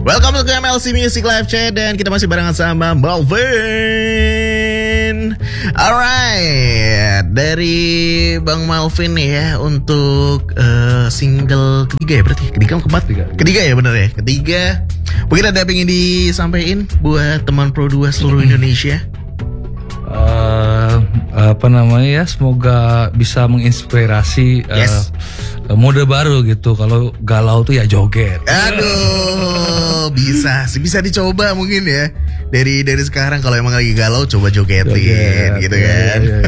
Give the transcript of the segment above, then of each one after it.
Welcome to MLC Music Live Chat dan kita masih barengan sama Malvin. Alright, dari Bang Malvin nih ya untuk single ketiga ya berarti ketiga keempat ketiga ya bener ya ketiga. Mungkin ada yang ingin disampaikan buat teman Pro 2 seluruh Indonesia. Semoga bisa menginspirasi mode baru gitu. Kalau galau tuh ya joget. Aduh, bisa dicoba mungkin ya. Dari sekarang kalau emang lagi galau coba jogetin gitu kan. Iya.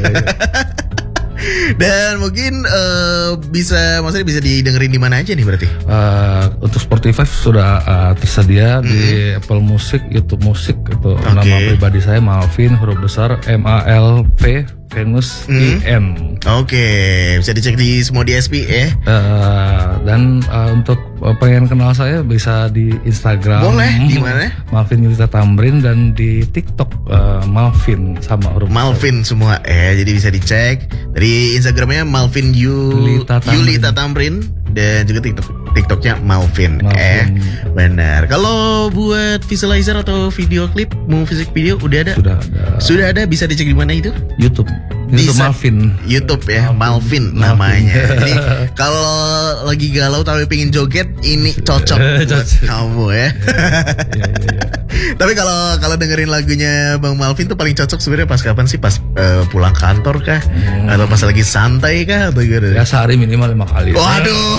Dan mungkin maksudnya bisa didengerin di mana aja nih berarti? Untuk Spotify sudah tersedia di Apple Music, YouTube Music itu. Nama pribadi saya Malvin, huruf besar MALV Venus IN. Oke, bisa dicek di semua DSP ya. Dan untuk pengen kenal saya bisa di Instagram. Boleh, di mana? Malvin Yulita Tamrin, dan di TikTok Malvin sama huruf Malvin semua jadi bisa dicek dari Instagramnya Malvin Yulita Tamrin dan juga TikToknya Malvin. Benar. Kalau buat visualizer atau video klip, music video udah ada? Sudah ada. Bisa dicek di mana itu? YouTube Malvin. YouTube ya, Malvin namanya. Jadi kalau lagi galau tapi pengen joget, ini cocok buat kamu ya. Iya. Tapi kalau dengerin lagunya Bang Malvin tuh paling cocok sebenarnya pas kapan sih? Pas pulang kantor kah? Atau pas lagi santai kah? Atau gitu? Ya sehari minimal 5 kali. Waduh.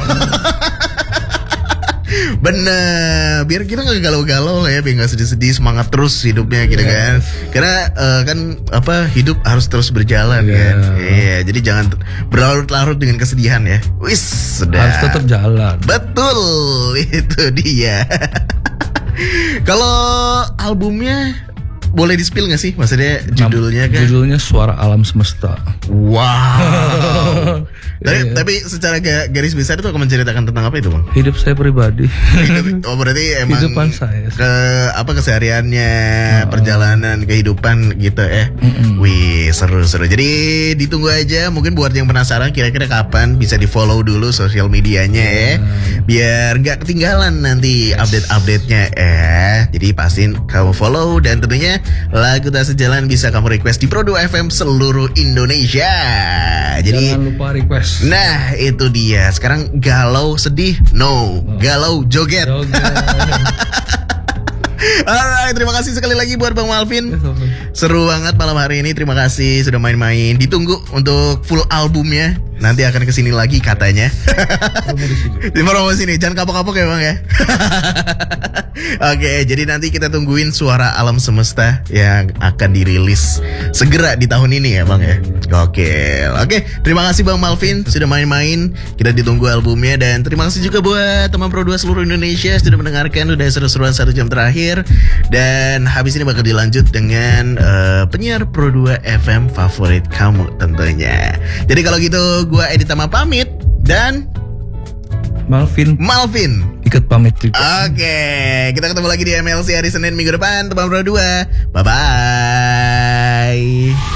Bener, biar kita gak galau-galau ya, biar gak sedih-sedih, semangat terus hidupnya gitu kan. Karena hidup harus terus berjalan kan. Iya, jadi jangan berlarut-larut dengan kesedihan ya. Wis, sudah. Harus tetap jalan. Betul, itu dia. Kalau albumnya boleh di-spill gak sih? Maksudnya judulnya kan? Judulnya Suara Alam Semesta. Wow. Tapi secara garis besar itu akan menceritakan tentang apa itu, Bang? Hidup saya pribadi. Berarti emang kehidupan saya. Kesehariannya, perjalanan kehidupan gitu ya. Wih, seru. Jadi ditunggu aja, mungkin buat yang penasaran kira-kira kapan bisa di-follow dulu sosial medianya ya. Biar nggak ketinggalan nanti update-update-nya Jadi pastiin kamu follow, dan tentunya lagu Tak Sejalan bisa kamu request di Pro 2 FM seluruh Indonesia. Jadi jangan lupa request. Nah itu dia. Sekarang galau sedih galau joget. Alright, terima kasih sekali lagi buat Bang Malvin. Seru banget malam hari ini. Terima kasih sudah main-main. Ditunggu untuk full albumnya. Nanti akan kesini lagi katanya. Di promosi sini. Jangan kapok-kapok ya Bang ya. Oke, jadi nanti kita tungguin Suara Alam Semesta yang akan dirilis segera di tahun ini ya Bang ya. Oke, terima kasih Bang Malvin sudah main-main. Kita ditunggu albumnya, dan terima kasih juga buat teman Pro 2 seluruh Indonesia sudah mendengarkan. Udah seru-seruan 1 jam terakhir, dan habis ini bakal dilanjut dengan penyiar Pro 2 FM favorit kamu tentunya. Jadi kalau gitu gue Editama pamit, dan Malvin ikut pamit juga. Oke, kita ketemu lagi di MLC hari Senin minggu depan, teman Pro 2. Bye-bye.